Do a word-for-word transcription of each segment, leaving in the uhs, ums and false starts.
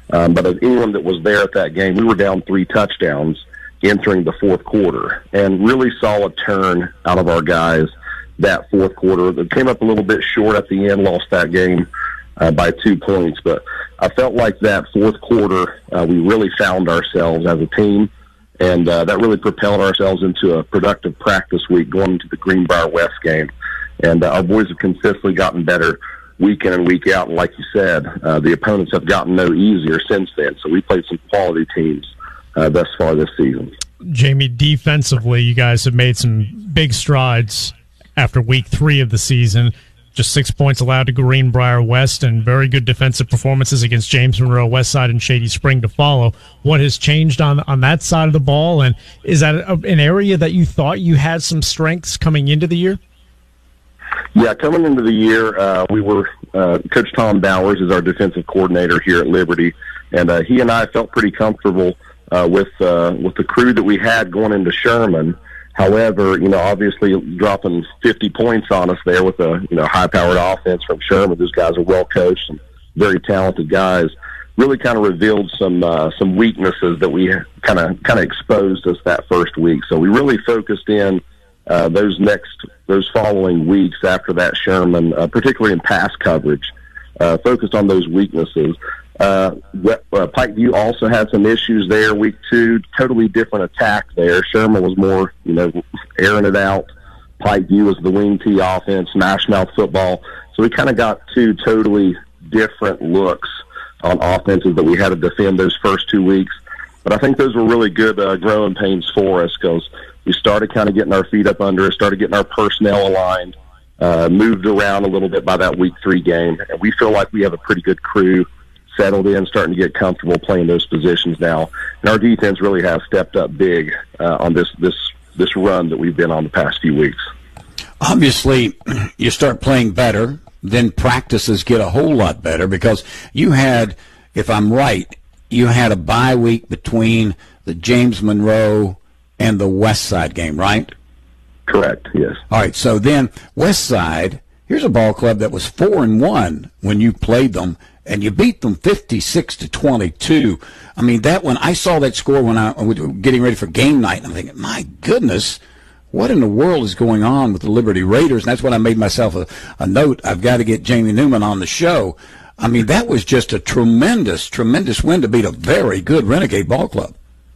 Um, but as anyone that was there at that game, we were down three touchdowns entering the fourth quarter, and really saw a turn out of our guys that fourth quarter. They came up a little bit short at the end, lost that game uh, by two points. But I felt like that fourth quarter, uh, we really found ourselves as a team, and uh, that really propelled ourselves into a productive practice week going into the Greenbrier West game. And uh, our boys have consistently gotten better week in and week out. And like you said, uh, the opponents have gotten no easier since then. So we played some quality teams Uh, thus far this season. Jamie, defensively, you guys have made some big strides after week three of the season. Just six points allowed to Greenbrier West and very good defensive performances against James Monroe Westside and Shady Spring to follow. What has changed on on that side of the ball, and is that a, an area that you thought you had some strengths coming into the year? Yeah, coming into the year, uh, we were uh, Coach Tom Bowers is our defensive coordinator here at Liberty, and uh, he and I felt pretty comfortable Uh, with uh, with the crew that we had going into Sherman. However, you know, obviously dropping fifty points on us there with a you know high-powered offense from Sherman. Those guys are well coached and very talented guys. Really kind of revealed some uh, some weaknesses that we kind of kind of exposed us that first week. So we really focused in uh, those next those following weeks after that Sherman, uh, particularly in pass coverage, uh, focused on those weaknesses. Uh, uh, Pikeview also had some issues there week two, totally different attack there. Sherman was more, you know, airing it out. Pikeview was the wing T offense, smash mouth football. So we kind of got two totally different looks on offenses that we had to defend those first two weeks. But I think those were really good uh, growing pains for us because we started kind of getting our feet up under us, started getting our personnel aligned, uh, moved around a little bit by that week three game. And we feel like we have a pretty good crew settled in, starting to get comfortable playing those positions now. And our defense really has stepped up big uh, on this, this, this run that we've been on the past few weeks. Obviously, you start playing better, then practices get a whole lot better because you had, if I'm right, you had a bye week between the James Monroe and the Westside game, right? Correct, yes. All right, so then Westside, here's a ball club that was four and one when you played them, and you beat them fifty-six to twenty-two. I mean, that one, I saw that score when I was getting ready for game night, and I'm thinking, my goodness, what in the world is going on with the Liberty Raiders? And that's when I made myself a, a note. I've got to get Jamie Newman on the show. I mean, that was just a tremendous, tremendous win to beat a very good Renegade ball club.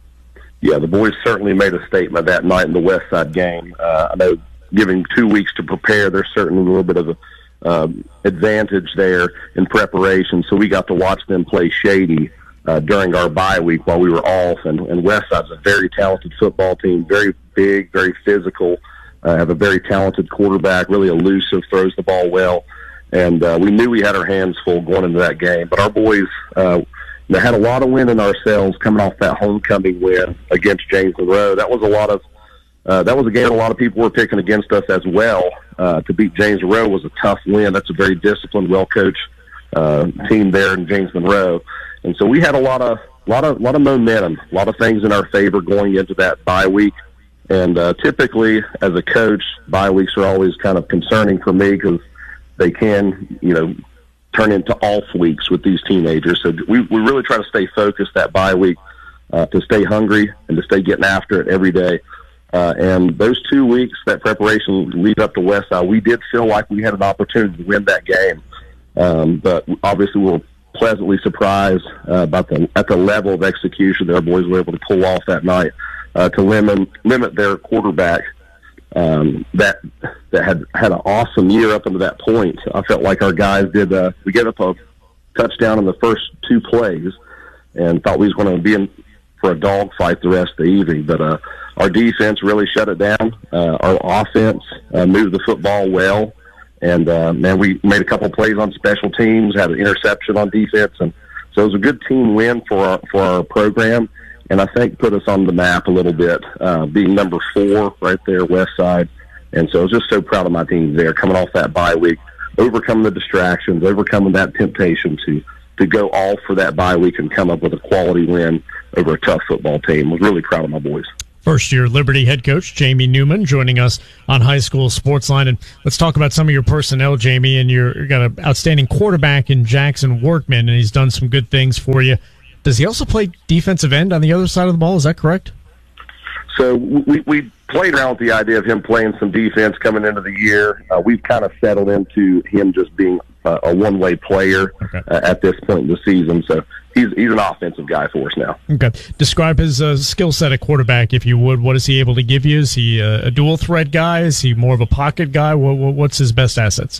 Yeah, the boys certainly made a statement that night in the Westside game. Uh, I know giving two weeks to prepare, there's certainly a little bit of a Um, advantage there in preparation, so we got to watch them play Shady uh, during our bye week while we were off. And, and Westside's a very talented football team, very big, very physical, uh, have a very talented quarterback, really elusive, throws the ball well. And uh, we knew we had our hands full going into that game. But our boys uh, they had a lot of wind in ourselves coming off that homecoming win against James Monroe. That was a lot of Uh, that was a game a lot of people were picking against us as well. Uh, to beat James Monroe was a tough win. That's a very disciplined, well-coached uh, team there in James Monroe, and so we had a lot of, lot of, lot of momentum, a lot of things in our favor going into that bye week. And uh, typically, as a coach, bye weeks are always kind of concerning for me because they can, you know, turn into off weeks with these teenagers. So we we really try to stay focused that bye week, uh, to stay hungry and to stay getting after it every day. Uh, and those two weeks, that preparation lead up to Westside, we did feel like we had an opportunity to win that game. Um, but obviously we were pleasantly surprised uh, about the at the level of execution that our boys were able to pull off that night uh, to limit, limit their quarterback um, that that had had an awesome year up until that point. I felt like our guys did. Uh, we gave up a touchdown in the first two plays and thought we was going to be in for a dogfight the rest of the evening. But uh, our defense really shut it down. Uh, our offense uh, moved the football well. And, uh, man, we made a couple plays on special teams, had an interception on defense. And so it was a good team win for our, for our program. And I think put us on the map a little bit, uh, being number four right there, Westside. And so I was just so proud of my team there coming off that bye week, overcoming the distractions, overcoming that temptation to, to go all for that bye week and come up with a quality win over a tough football team. I was really proud of my boys. First-year Liberty head coach Jamie Newman joining us on High School Sports Line. And let's talk about some of your personnel, Jamie. And you're, you've got an outstanding quarterback in Jackson Workman, and he's done some good things for you Does he also play defensive end on the other side of the ball? Is that correct? So we, we played around with the idea of him playing some defense coming into the year. Uh, we've kind of settled into him just being uh, a one-way player okay. uh, at this point in the season. So he's he's an offensive guy for us now. Okay. Describe his uh, skill set at quarterback, if you would. What is he able to give you? Is he uh, a dual-threat guy? Is he more of a pocket guy? What, what's his best assets?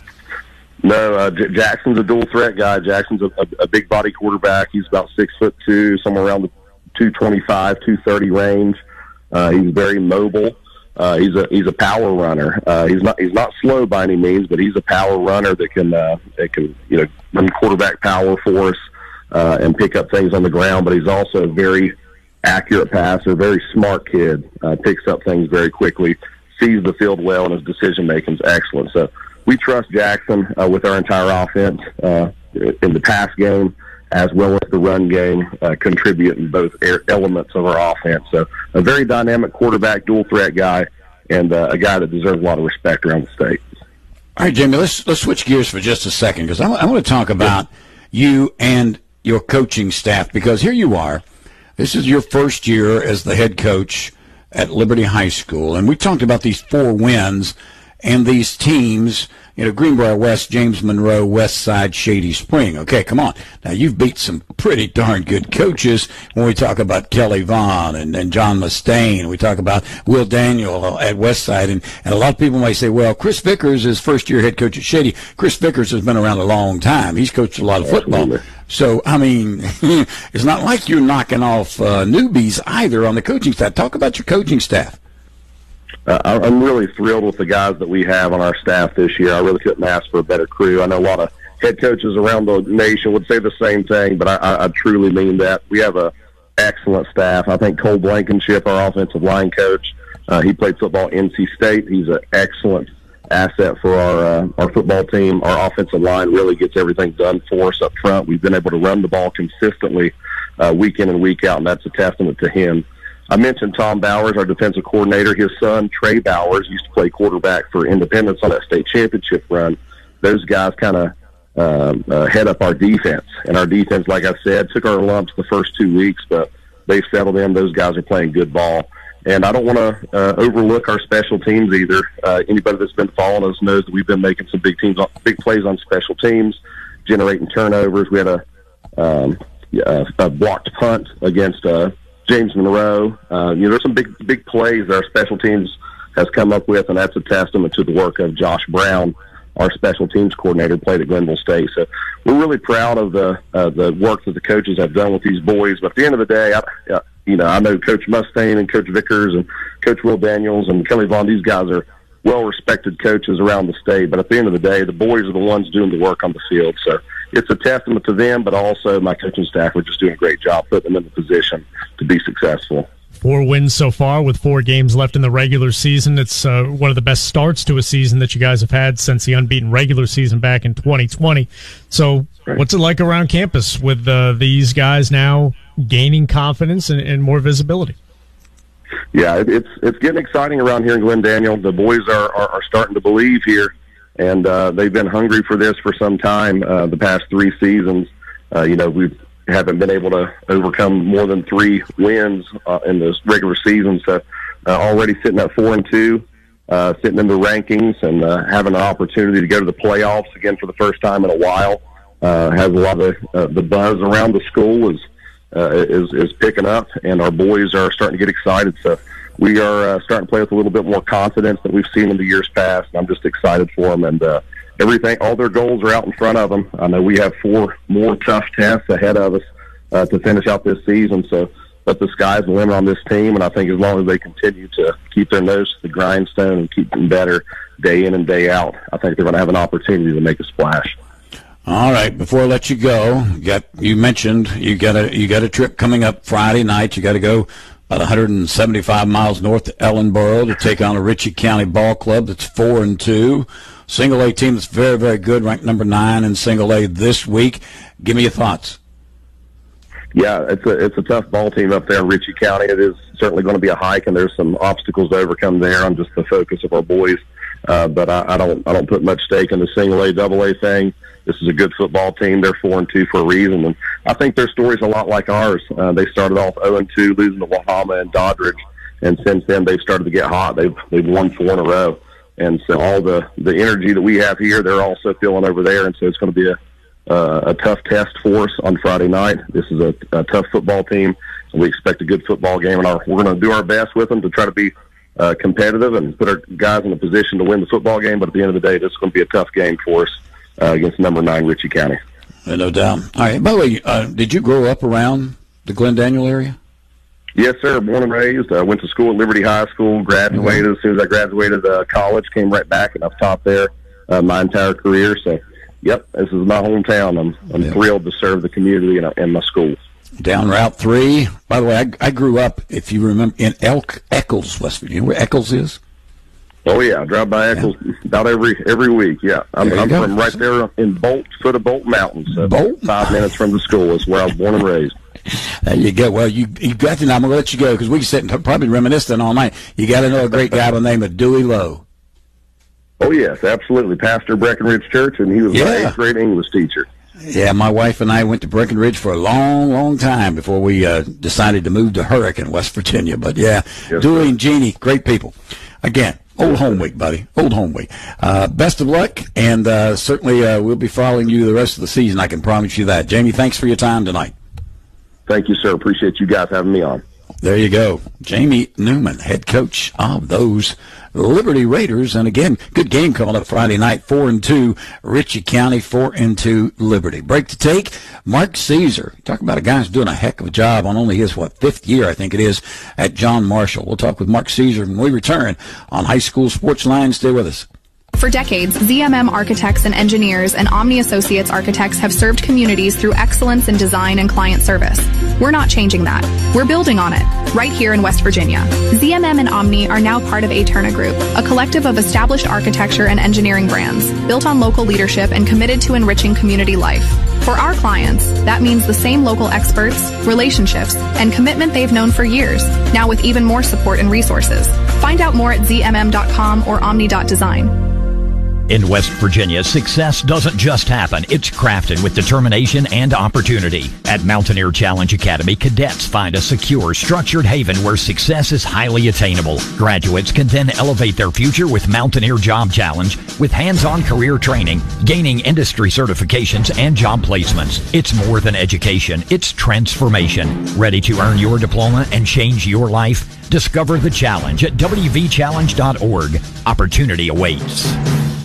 No, uh, J- Jackson's a dual-threat guy. Jackson's a, a, a big-body quarterback. He's about six foot two, somewhere around the two twenty-five, two thirty range. Uh, he's very mobile. Uh, he's a he's a power runner. Uh, he's not he's not slow by any means, but he's a power runner that can uh, that can you know run quarterback power for us uh, and pick up things on the ground. But he's also a very accurate passer, very smart kid. Uh, picks up things very quickly, sees the field well, and his decision making is excellent. So we trust Jackson uh, with our entire offense uh, in the pass game, as well as the run game, uh, contribute in both elements of our offense. So a very dynamic quarterback, dual-threat guy, and uh, a guy that deserves a lot of respect around the state. All right, Jamie, let's let's switch gears for just a second, because I, I want to talk about you and your coaching staff, because here you are. This is your first year as the head coach at Liberty High School, and we talked about these four wins and these teams, you know, Greenbrier West, James Monroe, West Side, Shady Spring. Okay, come on. Now, you've beat some pretty darn good coaches when we talk about Kelly Vaughn and, and John Mustaine. We talk about Will Daniel at West Side. And, and a lot of people might say, well, Chris Vickers is first-year head coach at Shady. Chris Vickers has been around a long time. He's coached a lot of football. Absolutely. So, I mean, it's not like you're knocking off uh, newbies either on the coaching staff. Talk about your coaching staff. Uh, I'm really thrilled with the guys that we have on our staff this year. I really couldn't ask for a better crew. I know a lot of head coaches around the nation would say the same thing, but I, I, I truly mean that. We have a excellent staff. I think Cole Blankenship, our offensive line coach, uh, he played football at N C State. He's an excellent asset for our uh, our football team. Our offensive line really gets everything done for us up front. We've been able to run the ball consistently uh, week in and week out, and that's a testament to him. I mentioned Tom Bowers, our defensive coordinator. His son, Trey Bowers, used to play quarterback for Independence on that state championship run. Those guys kind of um, uh, head up our defense. And our defense, like I said, took our lumps the first two weeks, but they've settled in. Those guys are playing good ball. And I don't want to uh, overlook our special teams either. Uh, anybody that's been following us knows that we've been making some big teams, big plays on special teams, generating turnovers. We had a, um, a, a blocked punt against uh, James Monroe. Uh, you know, there's some big, big plays that our special teams has come up with, and that's a testament to the work of Josh Brown, our special teams coordinator, played at Glenville State. So we're really proud of the uh, the work that the coaches have done with these boys. But at the end of the day, I, uh, you know, I know Coach Mustaine and Coach Vickers and Coach Will Daniels and Kelly Vaughn. These guys are well-respected coaches around the state. But at the end of the day, the boys are the ones doing the work on the field. So it's a testament to them, but also my coaching staff are just doing a great job putting them in the position to be successful. Four wins so far with four games left in the regular season. It's uh, one of the best starts to a season that you guys have had since the unbeaten regular season back in twenty twenty. So right. What's it like around campus with uh, these guys now gaining confidence and, and more visibility? Yeah, it, it's it's getting exciting around here in Glen Daniel. The boys are, are, are starting to believe here, and uh, they've been hungry for this for some time, uh, the past three seasons. Uh, you know, we've haven't been able to overcome more than three wins uh, in this regular season. So uh, already sitting at four and two, uh, sitting in the rankings and uh, having an opportunity to go to the playoffs again for the first time in a while. Uh, has a lot of uh, the buzz around the school is, uh, is, is picking up, and our boys are starting to get excited. So we are uh, starting to play with a little bit more confidence than we've seen in the years past. And I'm just excited for them. And, uh, everything, all their goals are out in front of them. I know we have four more tough tests ahead of us uh, to finish out this season. So, but the sky's the limit on this team, and I think as long as they continue to keep their nose to the grindstone and keep them better day in and day out, I think they're going to have an opportunity to make a splash. All right. Before I let you go, you got you mentioned you got a you got a trip coming up Friday night. You got to go about one hundred seventy-five miles north to Ellenboro to take on a Ritchie County ball club that's four and two. Single A team that's very, very good, ranked number nine in Single A this week. Give me your thoughts. Yeah, it's a it's a tough ball team up there in Ritchie County. It is certainly going to be a hike, and there's some obstacles to overcome there on just the focus of our boys. Uh, but I, I don't I don't put much stake in the single A, double A thing. This is a good football team. They're four and two for a reason, and I think their story's a lot like ours. Uh, they started off zero and two, losing to Wahama and Doddridge, and since then they've started to get hot. They've they've won four in a row, and so all the the energy that we have here, they're also feeling over there, and so it's going to be a Uh, a tough test for us on Friday night. This is a, a tough football team, and we expect a good football game, and our, we're going to do our best with them to try to be uh, competitive and put our guys in a position to win the football game. But at the end of the day, this is going to be a tough game for us uh, against number nine Ritchie County. Yeah, no doubt. All right. By the way, uh, did you grow up around the Glen Daniel area? Yes, sir. Born and raised. I uh, went to school at Liberty High School, graduated. Mm-hmm. As soon as I graduated uh, college, came right back, and I've taught there uh, my entire career. So, yep, this is my hometown. I'm I'm yeah. thrilled to serve the community and, and my school. Down Route three. By the way, I, I grew up, if you remember, in Elk, Eccles, West Virginia, where Eccles is. Oh, yeah. I drive by Eccles yeah. about every every week, yeah. I'm, I'm from right there in Bolt, foot of Bolt Mountain. So Bolt? Five minutes from the school is where I was born and raised. There you go. Well, you you got to know. I'm going to let you go because we can sit and probably reminiscing all night. You got to know a great guy by the name of Dewey Lowe. Oh, yes, absolutely. Pastor Breckenridge Church, and he was yeah. my eighth grade English teacher. Yeah, my wife and I went to Breckenridge for a long, long time before we uh, decided to move to Hurricane, West Virginia. But, yeah, yes, Dewey sir. and Jeannie, great people. Again, old home week, buddy. Old home week. Uh, best of luck, and uh, certainly uh, we'll be following you the rest of the season. I can promise you that. Jamie, thanks for your time tonight. Thank you, sir. Appreciate you guys having me on. There you go. Jamie Newman, head coach of those Liberty Raiders. And again, good game coming up Friday night, four and two, Ritchie County, four and two, Liberty. Break to take. Mark Caesar. Talk about a guy who's doing a heck of a job on only his, what, fifth year, I think it is, at John Marshall. We'll talk with Mark Caesar when we return on High School Sports Line. Stay with us. For decades, Z M M Architects and Engineers and Omni Associates Architects have served communities through excellence in design and client service. We're not changing that. We're building on it, right here in West Virginia. Z M M and Omni are now part of Aeterna Group, a collective of established architecture and engineering brands, built on local leadership and committed to enriching community life. For our clients, that means the same local experts, relationships, and commitment they've known for years, now with even more support and resources. Find out more at z m m dot com or omni dot design. In West Virginia, success doesn't just happen. It's crafted with determination and opportunity. At Mountaineer Challenge Academy, cadets find a secure, structured haven where success is highly attainable. Graduates can then elevate their future with Mountaineer Job Challenge with hands-on career training, gaining industry certifications, and job placements. It's more than education. It's transformation. Ready to earn your diploma and change your life? Discover the challenge at w v challenge dot org. Opportunity awaits.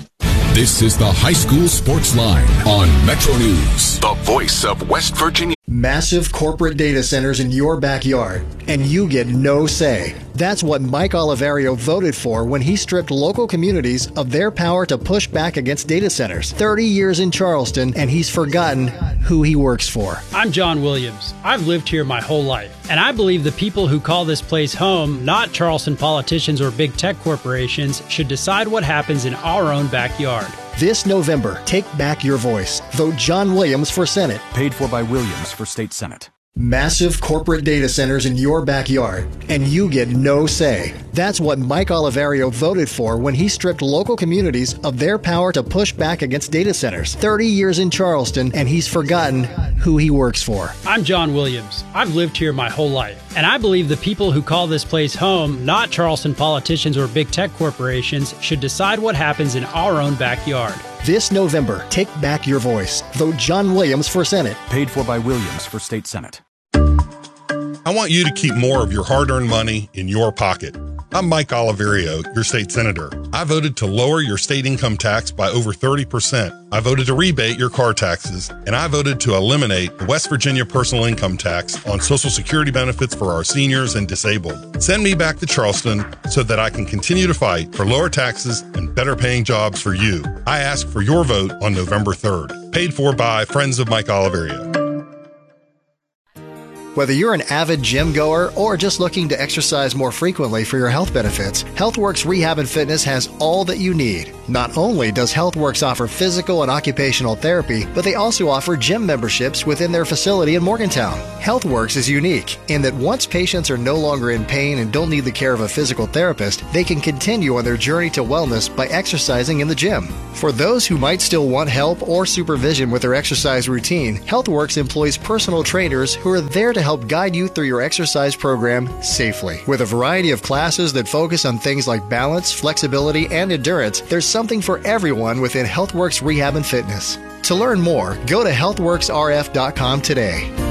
This is the High School Sports Line on Metro News, the voice of West Virginia. Massive corporate data centers in your backyard, and you get no say. That's what Mike Oliverio voted for when he stripped local communities of their power to push back against data centers. thirty years in Charleston, and he's forgotten who he works for. I'm John Williams. I've lived here my whole life, and I believe the people who call this place home, not Charleston politicians or big tech corporations, should decide what happens in our own backyard. This November, take back your voice. Vote John Williams for Senate. Paid for by Williams for State Senate. Massive corporate data centers in your backyard, and you get no say. That's what Mike Oliverio voted for when he stripped local communities of their power to push back against data centers. thirty years in Charleston, and he's forgotten who he works for. I'm John Williams. I've lived here my whole life, and I believe the people who call this place home, not Charleston politicians or big tech corporations, should decide what happens in our own backyard. This November, take back your voice. Vote John Williams for Senate. Paid for by Williams for State Senate. I want you to keep more of your hard-earned money in your pocket. I'm Mike Oliverio, your state senator. I voted to lower your state income tax by over thirty percent. I voted to rebate your car taxes, and I voted to eliminate the West Virginia personal income tax on Social Security benefits for our seniors and disabled. Send me back to Charleston so that I can continue to fight for lower taxes and better paying jobs for you. I ask for your vote on November third. Paid for by Friends of Mike Oliverio. Whether you're an avid gym goer or just looking to exercise more frequently for your health benefits, HealthWorks Rehab and Fitness has all that you need. Not only does HealthWorks offer physical and occupational therapy, but they also offer gym memberships within their facility in Morgantown. HealthWorks is unique in that once patients are no longer in pain and don't need the care of a physical therapist, they can continue on their journey to wellness by exercising in the gym. For those who might still want help or supervision with their exercise routine, HealthWorks employs personal trainers who are there to help guide you through your exercise program safely. With a variety of classes that focus on things like balance, flexibility, and endurance, there's something for everyone within HealthWorks Rehab and Fitness. To learn more, go to health works r f dot com today.